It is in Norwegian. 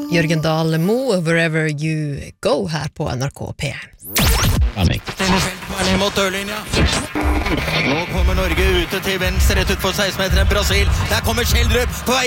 Jørgen Dahl Mo, Wherever You Go her på NRK P1. Mot dørlinja. Nå kommer Norge ute til venstre rett ut for 16-meteren Brasil. Der kommer Kjeldrup på vei